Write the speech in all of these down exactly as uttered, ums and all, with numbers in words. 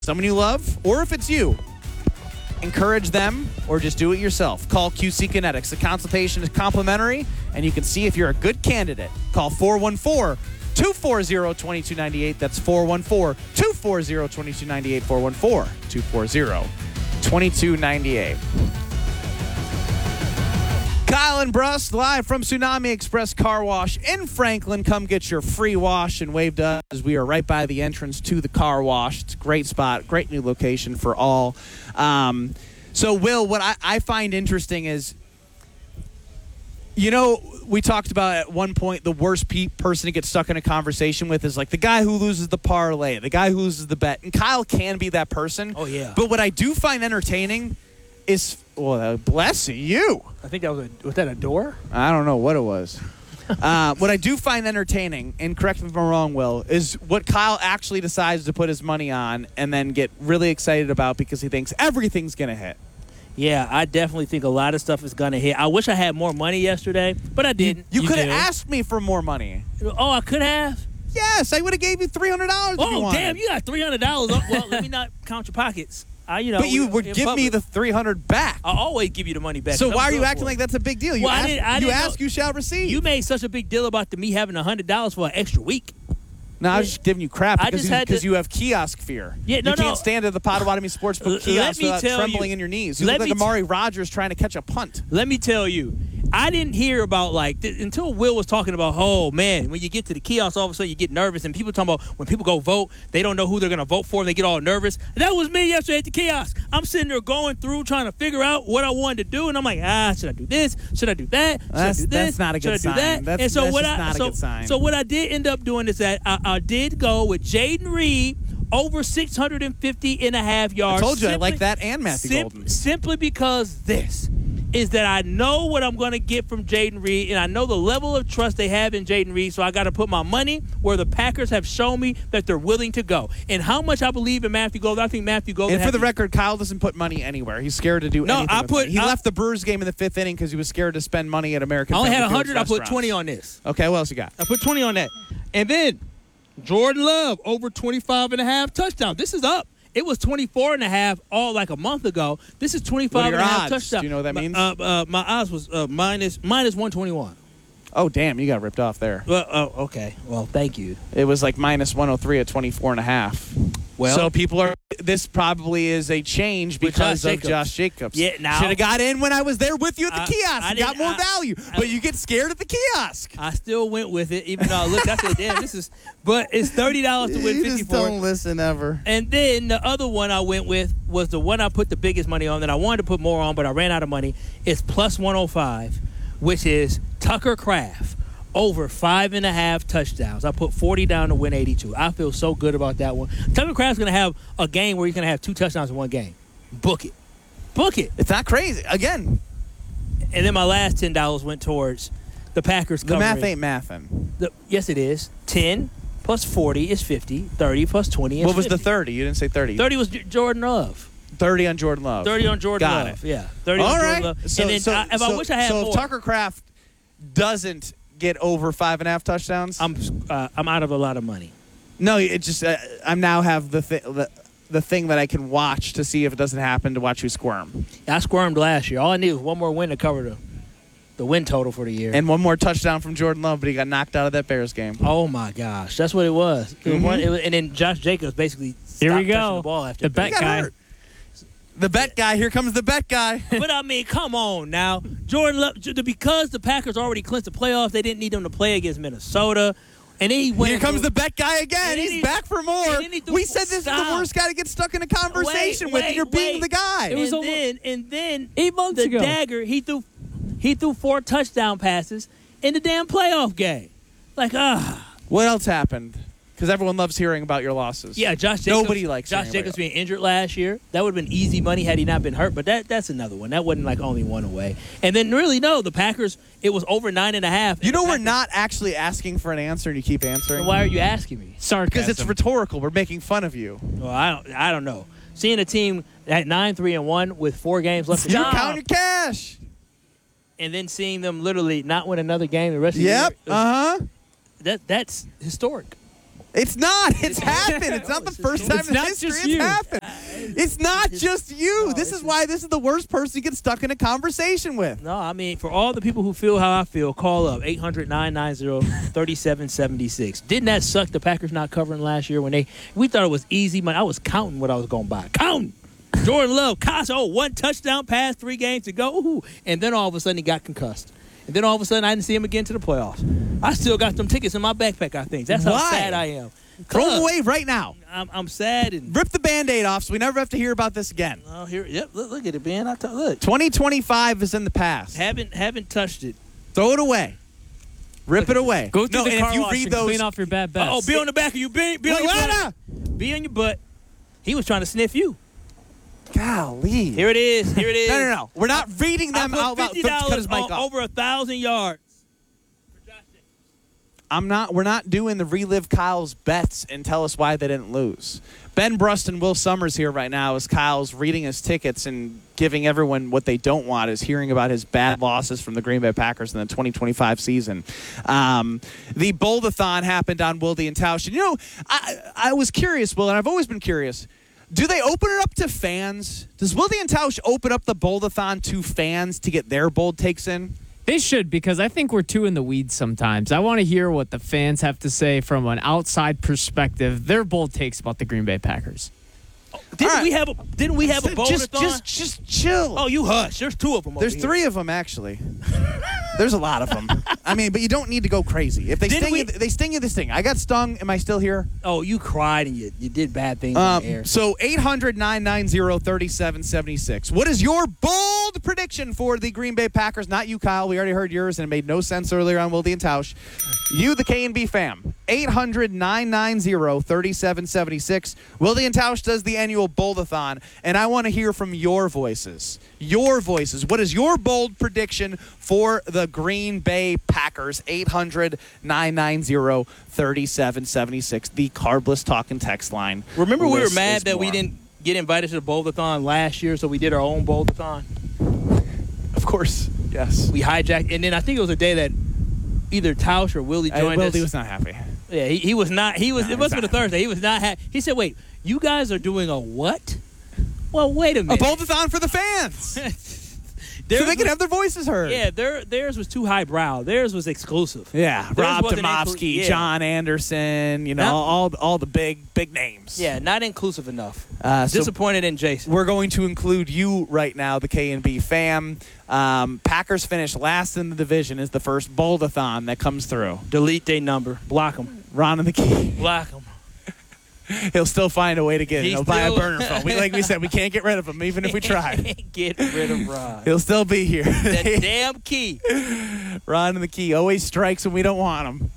someone you love, or if it's you, encourage them or just do it yourself. Call Q C Kinetics. The consultation is complimentary, and you can see if you're a good candidate. Call four one four, two four zero, two two nine eight. That's four one four, two four zero, two two nine eight. four one four, two four zero, two two nine eight. Kyle and Brust live from Tsunami Express Car Wash in Franklin. Come get your free wash and wave to us as we are right by the entrance to the car wash. It's a great spot, great new location for all. Um, so, Will, what I, I find interesting is, you know, we talked about at one point the worst pe- person to get stuck in a conversation with is like the guy who loses the parlay, the guy who loses the bet. And Kyle can be that person. Oh, yeah. But what I do find entertaining is, well, bless you. I think that was a, was that a door? I don't know what it was. uh, what I do find entertaining, and correct me if I'm wrong, Will, is what Kyle actually decides to put his money on and then get really excited about because he thinks everything's going to hit. Yeah, I definitely think a lot of stuff is going to hit. I wish I had more money yesterday, but I didn't. You, you could have do. asked me for more money. Oh, I could have? Yes, I would have gave you three hundred dollars if you Oh, wanted. damn, you got three hundred dollars. Oh, well, let me not count your pockets. I, you know, but you in would give public. me the three hundred back. I'll always give you the money back. So why are you good acting for like it. that's a big deal? You Well, I ask, didn't- I you, didn't ask know- you shall receive. You made such a big deal about the me having one hundred dollars for an extra week. No, I was just giving you crap I because just you, had to- because you have kiosk fear. Yeah, no, you can't no. stand at the Potawatomi Sportsbook L- let kiosk me without tell trembling you- in your knees. You let look like me t- Amari Rogers trying to catch a punt. Let me tell you, I didn't hear about, like, th- until Will was talking about, oh, man, when you get to the kiosk, all of a sudden you get nervous. And people talking about when people go vote, they don't know who they're going to vote for, and they get all nervous. That was me yesterday at the kiosk. I'm sitting there going through trying to figure out what I wanted to do. And I'm like, ah, should I do this? Should I do that? Should That's- I do this? that's not a good Should I sign. do that? That's- and so that's what just I, not a so, good sign. So what I did end up doing is that I, I did go with Jaden Reed over six hundred fifty and a half yards. I told you I simply- like that and Matthew sim- Golden. Simply because this is that I know what I'm going to get from Jaden Reed, and I know the level of trust they have in Jaden Reed, so I got to put my money where the Packers have shown me that they're willing to go. And how much I believe in Matthew Golden, I think Matthew Golden And has for the to- record, Kyle doesn't put money anywhere. He's scared to do No, anything. I with put- money. He I- left the Brewers game in the fifth inning because he was scared to spend money at American I only had Family one hundred, I Fields put restaurants. twenty on this. Okay, what else you got? I put twenty on that. And then Jordan Love over twenty-five and a half touchdowns. This is up. It was twenty-four and a half all like a month ago. This is twenty-five What are and a your half odds? touchdowns. Do you know what that My- means? Uh, uh, my odds was uh, minus minus one twenty-one. Oh, damn, you got ripped off there. Well, oh, okay. Well, thank you. It was like minus one oh three at twenty-four and a half. Well- so people are, this probably is a change With because Josh of Jacobs. Josh Jacobs. Yeah, now- Should have got in when I was there with you at the I- kiosk I and got didn't- more I- value. I- but you get scared at the kiosk. I still went with it, even though I looked. I said, "Damn, this is." But it's thirty dollars to win You fifty just four. don't listen ever. And then the other one I went with was the one I put the biggest money on. That I wanted to put more on, but I ran out of money. It's plus one oh five, which is Tucker Kraft over five and a half touchdowns. I put forty down to win eighty-two. I feel so good about that one. Tucker Kraft's going to have a game where he's going to have two touchdowns in one game. Book it. Book it. It's not crazy. Again, And then my last ten dollars went towards the Packers the covering. math ain't mathing. The, yes, it is. ten plus forty is fifty. thirty plus twenty is What was the fifty. thirty? You didn't say thirty. thirty was J- Jordan Love. thirty on Jordan Love. thirty on Jordan Got Love. it. Yeah. thirty All on right. Jordan Love. So, and then so, I, if so, I wish I had so more, if Tucker Kraft doesn't get over five and a half touchdowns, I'm uh, I'm out of a lot of money. no, it just uh, I'm now have the, th- the the thing that I can watch to see if it doesn't happen to watch you squirm. I squirmed last year. All I need was one more win to cover the the win total for the year. And one more touchdown from Jordan Love, but he got knocked out of that Bears game. oh my gosh, that's what it was. It was Mhm. one- it was- and then Josh Jacobs basically Here stopped we go. touching the ball after The that. bet He got guy. hurt. The bet guy. Here comes the bet guy. But I mean, come on now, Jordan Love. Because the Packers already clinched the playoffs, they didn't need him to play against Minnesota. And then he went. Here comes into- the bet guy again. And then He's he- back for more. and then he threw- We said this is the Stop. worst guy to get stuck in a conversation Wait, with, wait, and you're being wait. the guy. It was and over- then and then Eight months the ago. dagger he threw he threw four touchdown passes in the damn playoff game. Like ah What else happened? Because everyone loves hearing about your losses. yeah, Josh Jacobs. Nobody likes Josh hearing Jacobs about being injured last year. That would have been easy money had he not been hurt. But that that's another one. That wasn't like only one away. And then really no, the Packers. It was over nine and a half. You and know the we're Packers- not actually asking for an answer, and you keep answering. Why are you asking me? Sarcasm. Because it's rhetorical. We're making fun of you. Well, I don't. I don't know. Seeing a team at nine three and one with four games left, to You're go, counting your cash. and then seeing them literally not win another game the rest of Yep. the year. Uh huh. That that's historic. It's not. It's happened. It's not the first time It's in not history just it's you. happened. It's not just you. no, This it's is why this is the worst person you get stuck in a conversation with. No, I mean, for all the people who feel how I feel, call up eight hundred, nine nine zero, three seven seven six. Didn't that suck, the Packers not covering last year when they – we thought it was easy money. I was counting what I was going to buy. Counting. Jordan Love, Costa, oh, one touchdown pass, three games to go. Ooh. And then all of a sudden he got concussed. And then all of a sudden I didn't see him again to the playoffs. I still got them tickets in my backpack, I think. That's how Why? sad I am. Throw them Cause away right now. I'm, I'm sad. And Rip the Band-Aid off so we never have to hear about this again. oh, here, yep, look, look at it, man. I t- look. twenty twenty-five is in the past. Haven't haven't touched it. Throw it away. Rip it away. Go through no, the and car if you wash read and those, clean off your bad bets. Oh, be on the back of you. Be, be on your Atlanta! butt. Be on your butt. He was trying to sniff you. Golly. Here it is. Here it is. No, no, no. We're not reading them I out put loud. fifty Cut his dollars mic on off. over a thousand yards. I'm not. We're not doing the relive Kyle's bets and tell us why they didn't lose. Ben Brust and Will Summers here right now as Kyle's reading his tickets and giving everyone what they don't want is hearing about his bad losses from the Green Bay Packers in the twenty twenty-five season. Um, the Bowl-a-thon happened on Wilde and Tausch. And, you know, I, I was curious, Will, and I've always been curious. Do they open it up to fans? Does Wilde and Tausch open up the Bowl-a-thon to fans to get their bold takes in? They should, because I think we're too in the weeds sometimes. I want to hear what the fans have to say from an outside perspective. Their bold takes about the Green Bay Packers. Didn't right. we have a Didn't we have a bowl just, just, just chill. Oh, you hush. There's two of them. There's over here. three of them, actually. There's a lot of them. I mean, but you don't need to go crazy. If they Didn't sting we- you, they sting you this thing. I got stung. Am I still here? Oh, you cried and you, you did bad things on the air. Um, so eight hundred, nine nine zero, three seven seven six. What is your bold prediction for the Green Bay Packers? Not you, Kyle. We already heard yours, and it made no sense earlier on Wilde and Tausch. You, the K and B fam. eight hundred, nine nine zero, three seven seven six. Wilde and Tausch does the annual Bold-a-thon, and I want to hear from your voices. Your voices. What is your bold prediction for the Green Bay Packers? eight hundred, nine nine zero, three seven seven six. The Carbless Talk and Text line. Remember we were List mad is that we more. didn't get invited to the Bowl-a-thon last year, so we did our own Bowl-a-thon. Of course. Yes. We hijacked, and then I think it was a day that either Tausch or Willie joined Wilde us. was not happy. Yeah, he, he was not. He was. No, it must have been a exactly. Thursday. He was not happy. He said, "Wait, you guys are doing a what?" Well, wait a A minute. Bold-a-thon for the fans. Theirs so they was- can have their voices heard. Yeah, their, theirs was too highbrow. Theirs was exclusive. Yeah, Theirs Rob wasn't Domofsky, inclu- yeah. John Anderson, you know, Not- all all the big big names. Yeah, not inclusive enough. Uh, so Disappointed in Jason. we're going to include you right now, the K and B fam. Um, Packers finished last in the division is the first Bold-a-thon that comes through. Delete their number. Block them. Ron and the Key. Block them. He'll still find a way to get it. He's He'll buy a still- burner phone. We, like we said, we can't get rid of him, even if we tried. Get rid of Ron. He'll still be here. That damn key. Ron and the Key always strikes when we don't want him.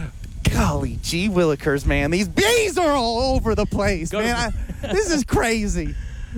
Golly gee willikers, man. These bees are all over the place, Go to- man. I, this is crazy.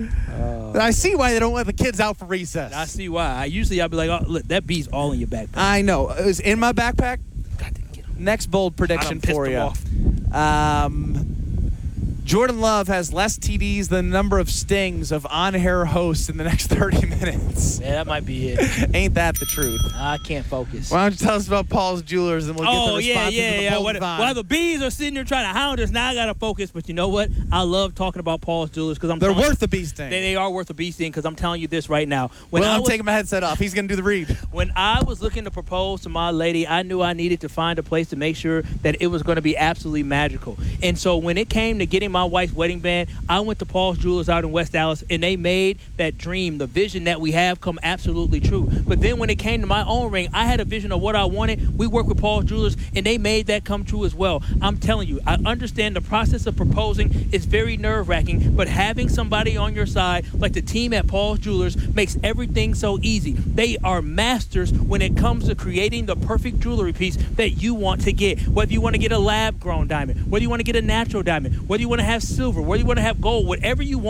I see why they don't let the kids out for recess. I see why. I usually I'll be like, oh, look, that bee's all in your backpack. I know. It was in my backpack. God, didn't get him. Next bold I prediction done pissed for him you. off. Um, Jordan Love has less T Ds than the number of stings of on-air hosts in the next thirty minutes. Yeah, that might be it. Ain't that the truth? I can't focus. Why don't you tell us about Paul's Jewelers and we'll get Oh, the yeah, responses yeah, in the yeah. bold What, thon. while the bees are sitting there trying to hound us, now I got to focus. But you know what? I love talking about Paul's Jewelers because I'm They're telling- worth the bee sting. They, they are worth a bee sting because I'm telling you this right now. When well, I I'm was, taking my headset off. He's going to do the read. When I was looking to propose to my lady, I knew I needed to find a place to make sure that it was going to be absolutely magical. And so when it came to getting my wife's wedding band, I went to Paul's Jewelers out in West Dallas, and they made that dream, the vision that we have, come absolutely true. But then when it came to my own ring, I had a vision of what I wanted. We worked with Paul's Jewelers, and they made that come true as well. I'm telling you, I understand the process of proposing is very nerve-wracking, but having somebody on your side, like the team at Paul's Jewelers, makes everything so easy. They are masters when it comes to creating the perfect jewelry piece that you want to get. Whether you want to get a lab-grown diamond, whether you want to get a natural diamond, whether you want to have silver, whether you want to have gold, whatever you want,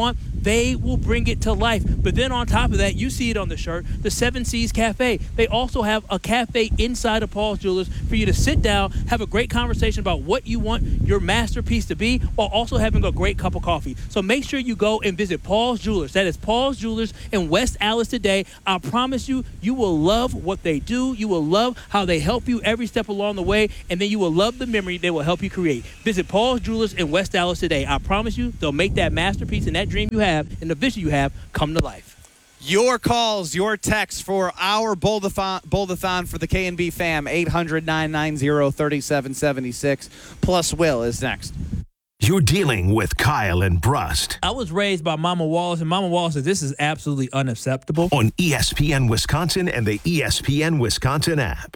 they will bring it to life. But then on top of that, you see it on the shirt, the Seven Seas Cafe. They also have a cafe inside of Paul's Jewelers for you to sit down, have a great conversation about what you want your masterpiece to be, while also having a great cup of coffee. So make sure you go and visit Paul's Jewelers. That is Paul's Jewelers in West Allis today. I promise you, you will love what they do. You will love how they help you every step along the way, and then you will love the memory they will help you create. Visit Paul's Jewelers in West Allis today. I promise you, they'll make that masterpiece and that dream you have and the vision you have come to life. Your calls, your texts for our Bowl-a-thon, Bowl-a-thon for the K and B fam, eight hundred, nine nine zero, three seven seven six. Plus Will is next. You're dealing with Kyle and Brust I was raised by Mama Wallace, and Mama Wallace said this is absolutely unacceptable. on E S P N Wisconsin and the E S P N Wisconsin app.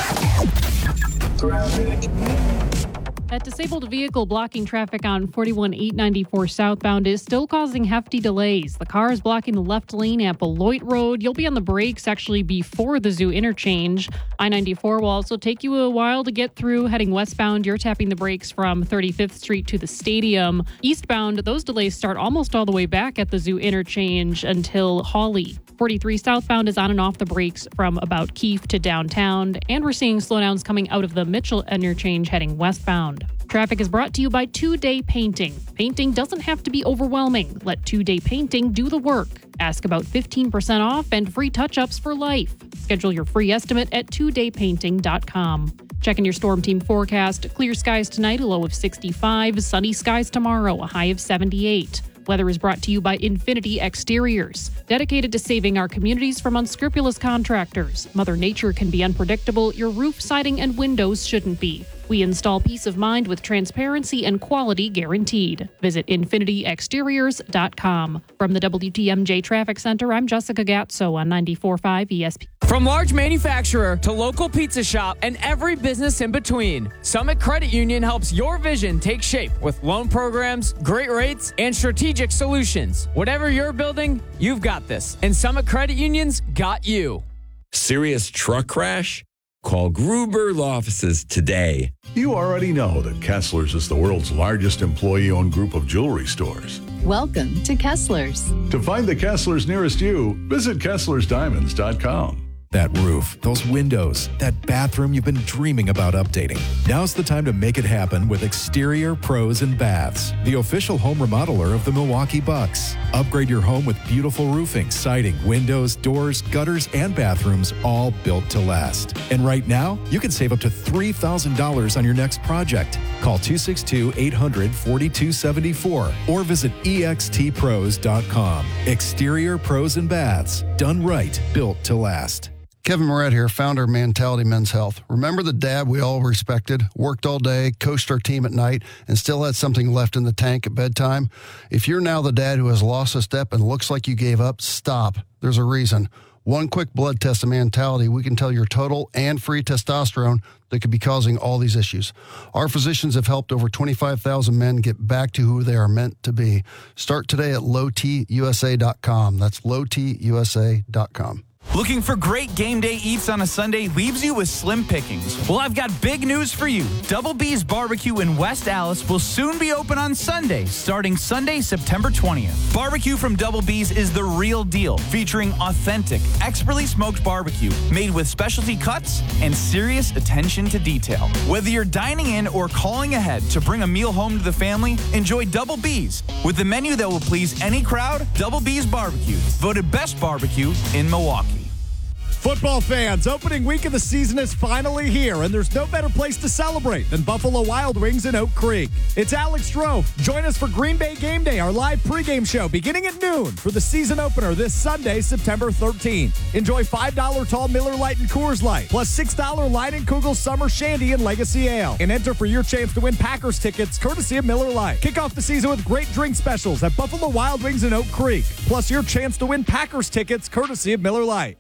That disabled vehicle blocking traffic on forty-one eight ninety-four southbound is still causing hefty delays. The car is blocking the left lane at Beloit Road. You'll be on the brakes actually before the Zoo interchange. I ninety-four will also take you a while to get through. Heading westbound, you're tapping the brakes from thirty-fifth Street to the stadium. Eastbound, those delays start almost all the way back at the Zoo interchange until Hawley. forty-three southbound is on and off the brakes from about Keefe to downtown, and we're seeing slowdowns coming out of the Mitchell interchange heading westbound. Traffic is brought to you by Two Day Painting. Painting doesn't have to be overwhelming. Let Two Day Painting do the work. Ask about fifteen percent off and free touch-ups for life. Schedule your free estimate at two day painting dot com. Checking your Storm Team forecast. Clear skies tonight, a low of sixty-five. Sunny skies tomorrow, a high of seventy-eight. Weather is brought to you by Infinity Exteriors, dedicated to saving our communities from unscrupulous contractors. Mother Nature can be unpredictable. Your roof, siding, and windows shouldn't be. We install peace of mind with transparency and quality guaranteed. Visit infinity exteriors dot com. From the W T M J Traffic Center, I'm Jessica Gatso on ninety-four point five E S P. From large manufacturer to local pizza shop and every business in between, Summit Credit Union helps your vision take shape with loan programs, great rates, and strategic solutions. Whatever you're building, you've got this. And Summit Credit Union's got you. Serious truck crash? Call Gruber Law Offices today. You already know that Kessler's is the world's largest employee-owned group of jewelry stores. Welcome to Kessler's. To find the Kessler's nearest you, visit Kessler's Diamonds dot com. That roof, those windows, that bathroom you've been dreaming about updating. Now's the time to make it happen with Exterior Pros and Baths, the official home remodeler of the Milwaukee Bucks. Upgrade your home with beautiful roofing, siding, windows, doors, gutters, and bathrooms, all built to last. And right now, you can save up to three thousand dollars on your next project. Call two six two, eight hundred, four two seven four or visit E X T pros dot com. Exterior Pros and Baths, done right, built to last. Kevin Moret here, founder of Mentality Men's Health. Remember the dad we all respected, worked all day, coached our team at night, and still had something left in the tank at bedtime? If you're now the dad who has lost a step and looks like you gave up, stop. There's a reason. One quick blood test of Mentality, we can tell your total and free testosterone that could be causing all these issues. Our physicians have helped over twenty-five thousand men get back to who they are meant to be. Start today at low t u s a dot com. That's low t u s a dot com. Looking for great game day eats on a Sunday leaves you with slim pickings? Well, I've got big news for you. Double B's Barbecue in West Allis will soon be open on Sunday, starting Sunday, September twentieth. Barbecue from Double B's is the real deal, featuring authentic, expertly smoked barbecue made with specialty cuts and serious attention to detail. Whether you're dining in or calling ahead to bring a meal home to the family, enjoy Double B's. With a menu that will please any crowd, Double B's Barbecue, voted best barbecue in Milwaukee. Football fans, opening week of the season is finally here, and there's no better place to celebrate than Buffalo Wild Wings in Oak Creek. It's Alex Stroh. Join us for Green Bay Game Day, our live pregame show, beginning at noon for the season opener this Sunday, September thirteenth. Enjoy five dollars tall Miller Lite and Coors Light, plus six dollars Leinenkugel Summer Shandy and Legacy Ale. And enter for your chance to win Packers tickets, courtesy of Miller Lite. Kick off the season with great drink specials at Buffalo Wild Wings in Oak Creek, plus your chance to win Packers tickets, courtesy of Miller Lite.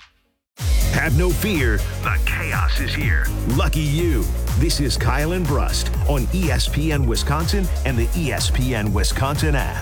Have no fear, the chaos is here. Lucky you. This is Kyle and Brust on E S P N Wisconsin and the E S P N Wisconsin app.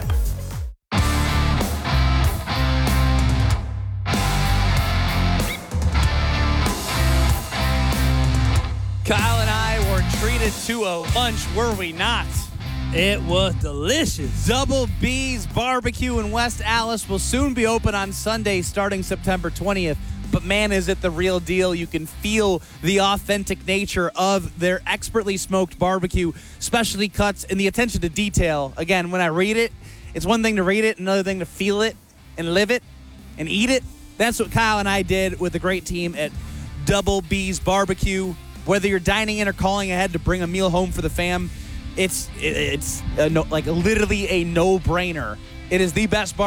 Kyle and I were treated to a lunch, were we not? It was delicious. Double B's Barbecue in West Allis will soon be open on Sunday starting September twentieth. But man, is it the real deal. You can feel the authentic nature of their expertly smoked barbecue, specialty cuts, and the attention to detail. Again, when I read it, it's one thing to read it, another thing to feel it and live it and eat it. That's what Kyle and I did with the great team at Double B's Barbecue. Whether you're dining in or calling ahead to bring a meal home for the fam, it's it's a no, like literally a no-brainer. It is the best barbecue.